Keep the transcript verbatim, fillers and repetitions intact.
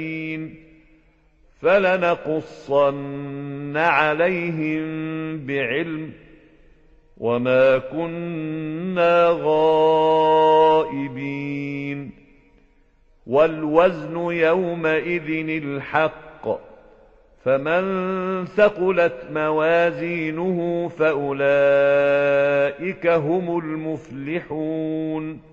فلنقصن عليهم بعلم وما كنا غائبين والوزن يومئذ الحق فمن ثقلت موازينه فأولئك هم المفلحون